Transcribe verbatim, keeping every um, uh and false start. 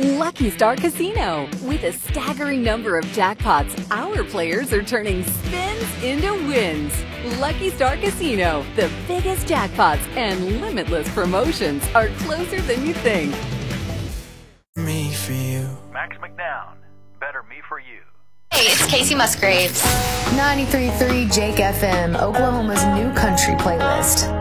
Lucky Star Casino. With a staggering number of jackpots, our players are turning spins into wins. Lucky Star Casino, the biggest jackpots and limitless promotions are closer than you think. Me for you. Max McNown, better me for you. Hey, it's Casey Musgraves. ninety-three point three Jake F M, Oklahoma's new country playlist.